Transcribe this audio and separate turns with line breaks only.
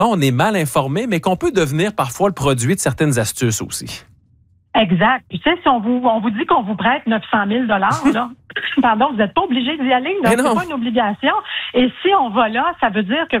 on est mal informé, mais qu'on peut devenir parfois le produit de certaines astuces aussi.
Exact. Puis, tu sais, si on vous dit qu'on vous prête 900 000 là, pardon, vous n'êtes pas obligé d'y aller. C'est pas une obligation. Et si on va là, ça veut dire que